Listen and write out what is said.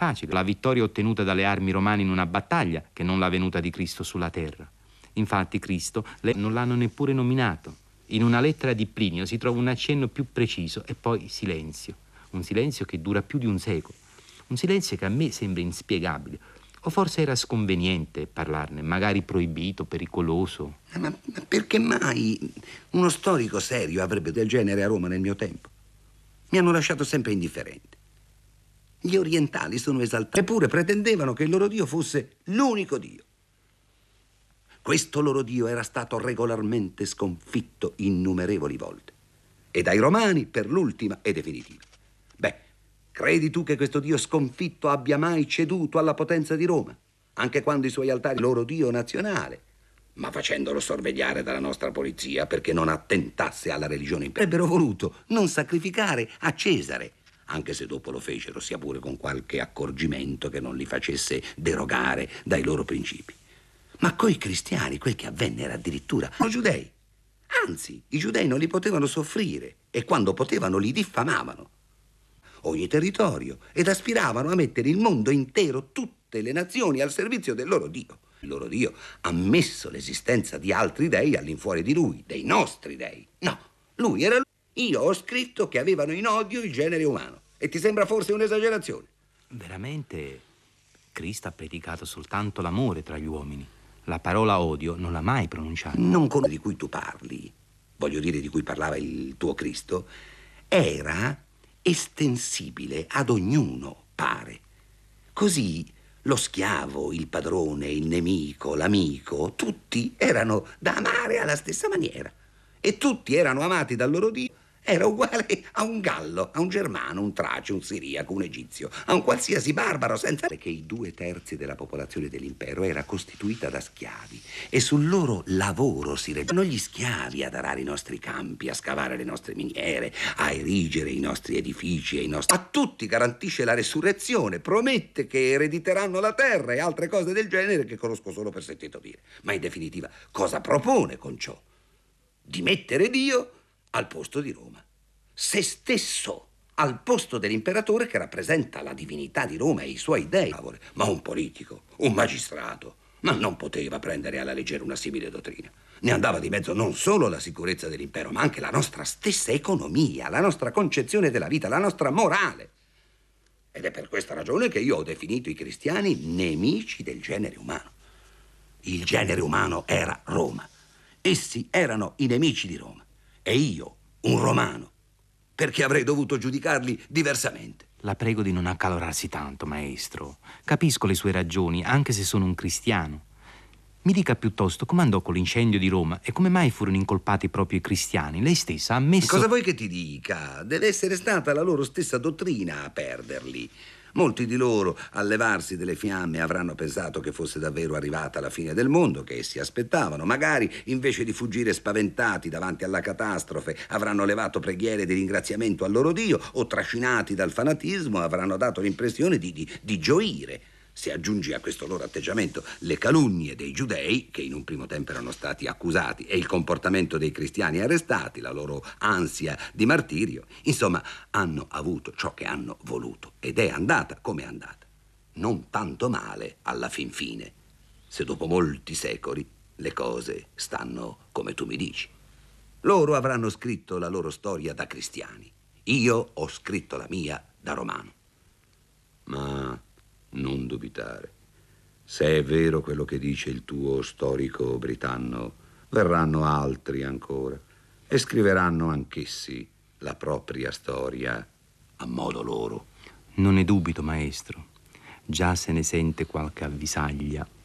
facile la vittoria ottenuta dalle armi romane in una battaglia che non la venuta di Cristo sulla terra. Infatti Cristo non l'hanno neppure nominato. In una lettera di Plinio si trova un accenno più preciso e poi silenzio. Un silenzio che dura più di un secolo. Un silenzio che a me sembra inspiegabile. O forse era sconveniente parlarne, magari proibito, pericoloso. Ma perché mai uno storico serio avrebbe del genere a Roma nel mio tempo? Mi hanno lasciato sempre indifferente. Gli orientali sono esaltati, eppure pretendevano che il loro Dio fosse l'unico Dio. Questo loro Dio era stato regolarmente sconfitto innumerevoli volte. E dai Romani per l'ultima e definitiva. Beh, credi tu che questo Dio sconfitto abbia mai ceduto alla potenza di Roma? Anche quando i suoi altari, loro Dio nazionale, ma facendolo sorvegliare dalla nostra polizia perché non attentasse alla religione imperiale, avrebbero voluto non sacrificare a Cesare, anche se dopo lo fecero, sia pure con qualche accorgimento che non li facesse derogare dai loro principi. Ma coi cristiani quel che avvenne era addirittura i giudei. Anzi, i giudei non li potevano soffrire e quando potevano li diffamavano. Ogni territorio ed aspiravano a mettere il mondo intero, tutte le nazioni al servizio del loro Dio. Il loro Dio ha messo l'esistenza di altri dei all'infuori di lui, dei nostri dei. No, lui era lui. Io ho scritto che avevano in odio il genere umano. E ti sembra forse un'esagerazione? Veramente Cristo ha predicato soltanto l'amore tra gli uomini. La parola odio non l'ha mai pronunciata. Non quello di cui tu parli, voglio dire di cui parlava il tuo Cristo, era estensibile ad ognuno, pare. Così lo schiavo, il padrone, il nemico, l'amico, tutti erano da amare alla stessa maniera. E tutti erano amati dal loro Dio. Era uguale a un gallo, a un germano, un tracio, un siriaco, un egizio, a un qualsiasi barbaro, senza che i 2/3 della popolazione dell'impero era costituita da schiavi e sul loro lavoro si reggevano gli schiavi ad arare i nostri campi, a scavare le nostre miniere, a erigere i nostri edifici e i nostri... A tutti garantisce la resurrezione, promette che erediteranno la terra e altre cose del genere che conosco solo per sentito dire. Ma in definitiva, cosa propone con ciò? Di mettere Dio al posto di Roma, se stesso al posto dell'imperatore che rappresenta la divinità di Roma e i suoi dei. Ma un politico, un magistrato, ma non poteva prendere alla leggera una simile dottrina. Ne andava di mezzo non solo la sicurezza dell'impero, ma anche la nostra stessa economia, la nostra concezione della vita, la nostra morale. Ed è per questa ragione che io ho definito i cristiani nemici del genere umano. Il genere umano era Roma. Essi erano i nemici di Roma. E io, un romano, perché avrei dovuto giudicarli diversamente? La prego di non accalorarsi tanto, maestro. Capisco le sue ragioni, anche se sono un cristiano. Mi dica piuttosto come andò con l'incendio di Roma e come mai furono incolpati proprio i cristiani. Lei stessa ha ammesso... Cosa vuoi che ti dica? Deve essere stata la loro stessa dottrina a perderli. Molti di loro, al levarsi delle fiamme, avranno pensato che fosse davvero arrivata la fine del mondo, che essi aspettavano. Magari, invece di fuggire spaventati davanti alla catastrofe, avranno levato preghiere di ringraziamento al loro Dio o, trascinati dal fanatismo, avranno dato l'impressione di gioire. Se aggiungi a questo loro atteggiamento le calunnie dei giudei, che in un primo tempo erano stati accusati, e il comportamento dei cristiani arrestati, la loro ansia di martirio, insomma, hanno avuto ciò che hanno voluto ed è andata come è andata. Non tanto male alla fin fine, se dopo molti secoli le cose stanno come tu mi dici. Loro avranno scritto la loro storia da cristiani. Io ho scritto la mia da romano. Ma non dubitare. Se è vero quello che dice il tuo storico britanno, verranno altri ancora e scriveranno anch'essi la propria storia a modo loro. Non ne dubito, maestro. Già se ne sente qualche avvisaglia.